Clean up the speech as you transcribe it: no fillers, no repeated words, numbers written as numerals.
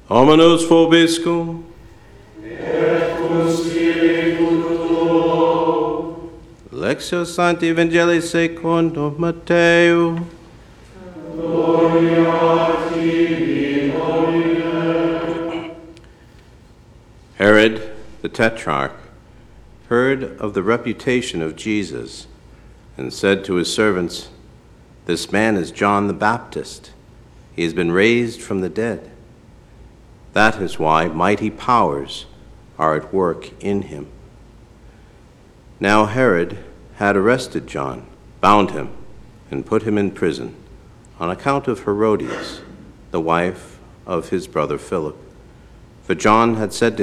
Omenos vobiscum. Lectio Sancti Evangelii secundum Matteo. Herod the Tetrarch heard of the reputation of Jesus and said to his servants, "This man is John the Baptist. He has been raised from the dead. That is why mighty powers are at work in him." Now Herod had arrested John, bound him, and put him in prison on account of Herodias, the wife of his brother Philip. For John had said to